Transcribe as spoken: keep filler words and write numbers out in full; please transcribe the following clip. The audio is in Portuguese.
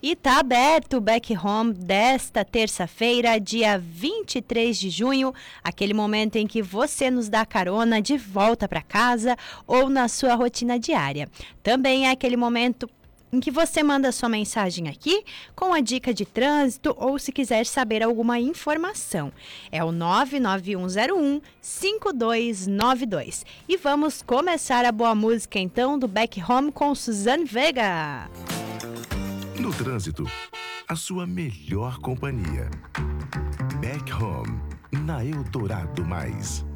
E tá aberto o Back Home desta terça-feira, dia vinte e três de junho, aquele momento em que você nos dá carona de volta para casa ou na sua rotina diária. Também é aquele momento em que você manda sua mensagem aqui com a dica de trânsito ou se quiser saber alguma informação. É o nove nove um zero um cinco dois nove dois. E vamos começar a boa música então do Back Home com Suzanne Vega. No trânsito, a sua melhor companhia. Back Home, na Eldorado Mais.